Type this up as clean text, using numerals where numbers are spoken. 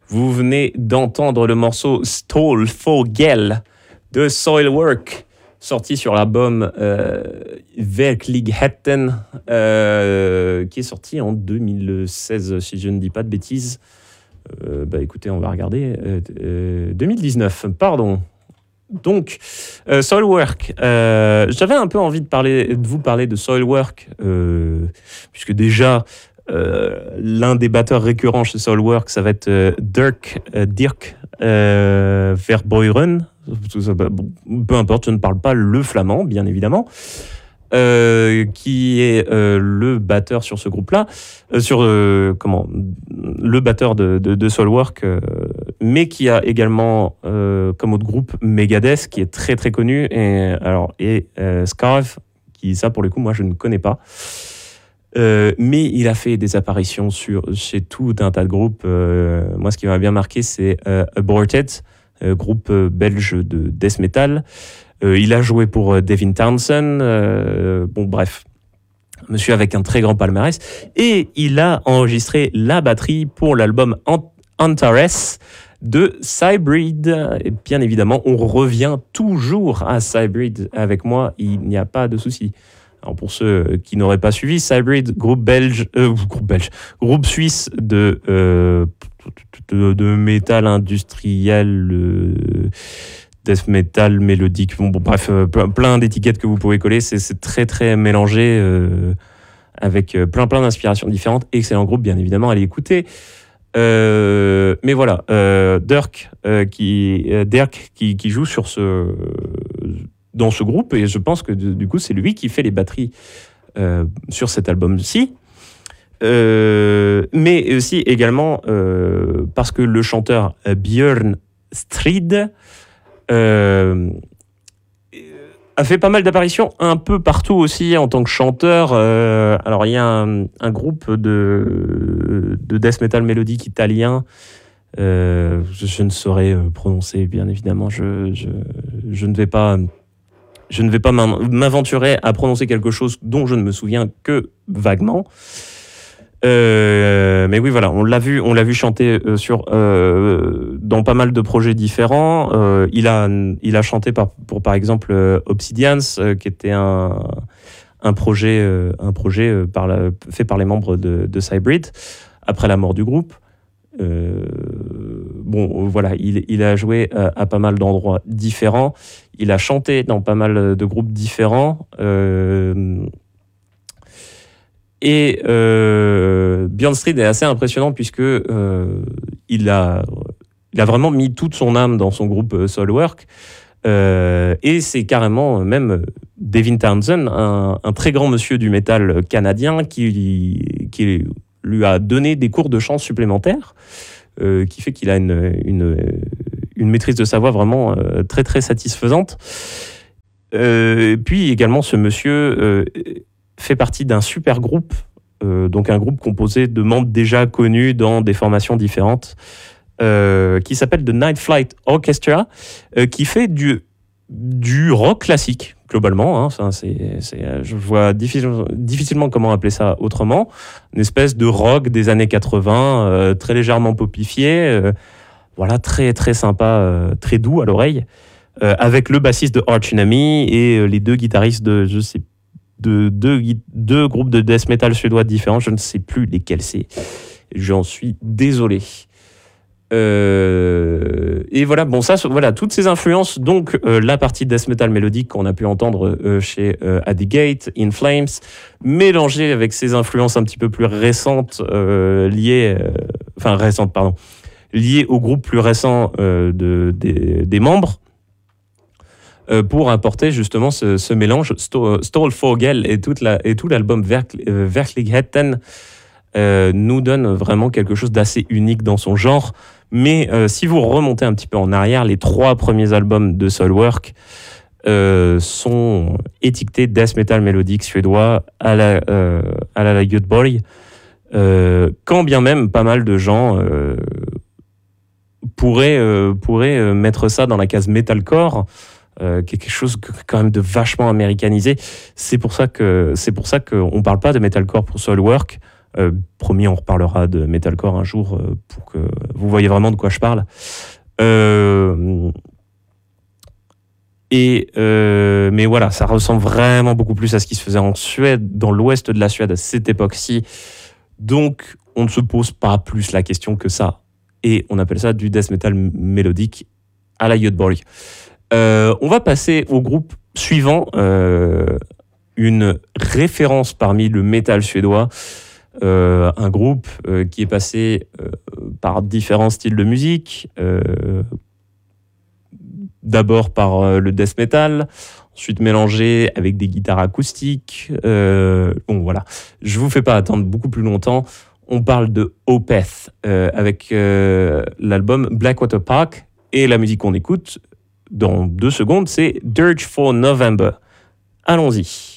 Vous venez d'entendre le morceau Stålfågel de Soilwork, sorti sur l'album Verkligheten, qui est sorti en 2016, si je ne dis pas de bêtises. Écoutez, on va regarder. 2019, pardon. Donc, Soilwork. J'avais un peu envie de vous parler de Soilwork, puisque déjà, l'un des batteurs récurrents chez Soilwork, ça va être Dirk Verbeuren. Peu importe, je ne parle pas le flamand, bien évidemment. Qui est le batteur sur ce groupe-là, le batteur de Soilwork, mais qui a également comme autre groupe Megadeth, qui est très très connu, et Scarf, qui ça pour le coup moi je ne connais pas, mais il a fait des apparitions chez tout un tas de groupes. Moi ce qui m'a bien marqué c'est Aborted, groupe belge de death metal. Il a joué pour Devin Townsend, bref, monsieur avec un très grand palmarès, et il a enregistré la batterie pour l'album Antares de Cybrid. Et bien évidemment, on revient toujours à Cybrid avec moi, il n'y a pas de souci. Alors pour ceux qui n'auraient pas suivi, Cybrid, groupe suisse de métal industriel, death metal, mélodique, bref, plein d'étiquettes que vous pouvez coller, c'est très très mélangé, avec plein d'inspirations différentes. Excellent groupe, bien évidemment, allez écouter. Mais voilà, Dirk qui joue dans ce groupe, et je pense que du coup c'est lui qui fait les batteries sur cet album-ci. Mais aussi également parce que le chanteur Björn Strid a fait pas mal d'apparitions un peu partout aussi en tant que chanteur. Alors il y a un groupe de death metal mélodique italien, je ne saurais prononcer, bien évidemment, je ne vais pas m'aventurer à prononcer quelque chose dont je ne me souviens que vaguement. Mais oui, voilà, on l'a vu chanter dans pas mal de projets différents. Il a chanté pour par exemple Obsidians, qui était un projet fait par les membres de Cybrid après la mort du groupe. Voilà, il a joué à pas mal d'endroits différents. Il a chanté dans pas mal de groupes différents. Et Björn Strid est assez impressionnant puisque il a vraiment mis toute son âme dans son groupe Soilwork, et c'est carrément même Devin Townsend, un très grand monsieur du métal canadien, qui lui a donné des cours de chant supplémentaires, qui fait qu'il a une maîtrise de sa voix vraiment très très satisfaisante. Puis également ce monsieur fait partie d'un super groupe, donc un groupe composé de membres déjà connus dans des formations différentes, qui s'appelle The Night Flight Orchestra, qui fait du rock classique, globalement. Je vois difficilement comment appeler ça autrement. Une espèce de rock des années 80, très légèrement popifié, voilà, très, très sympa, très doux à l'oreille, avec le bassiste de Arch Enemy et les deux guitaristes de deux groupes de death metal suédois différents, je ne sais plus lesquels c'est, j'en suis désolé. Et voilà, toutes ces influences, donc la partie death metal mélodique qu'on a pu entendre chez At the Gate, In Flames, mélangée avec ces influences un petit peu plus récentes, liées au groupe plus récent des membres, pour apporter justement ce mélange. Stålfågel et tout l'album Verkligheten nous donne vraiment quelque chose d'assez unique dans son genre. Mais si vous remontez un petit peu en arrière, les 3 premiers albums de Soilwork sont étiquetés death metal mélodique suédois à la Göteborg, quand bien même pas mal de gens pourraient mettre ça dans la case metalcore, qui est quelque chose quand même de vachement américanisé. C'est pour ça qu'on parle pas de metalcore pour Soilwork. Promis, on reparlera de metalcore un jour pour que vous voyez vraiment de quoi je parle. Mais voilà, ça ressemble vraiment beaucoup plus à ce qui se faisait en Suède, dans l'ouest de la Suède à cette époque-ci. Donc, on ne se pose pas plus la question que ça. Et on appelle ça du death metal mélodique à la Göteborg. On va passer au groupe suivant, une référence parmi le métal suédois. Un groupe qui est passé par différents styles de musique. D'abord par le death metal, ensuite mélangé avec des guitares acoustiques. Bon, voilà. Je vous fais pas attendre beaucoup plus longtemps. On parle de Opeth avec l'album Blackwater Park. Et la musique qu'on écoute dans 2 secondes, c'est Dirge for November. Allons-y.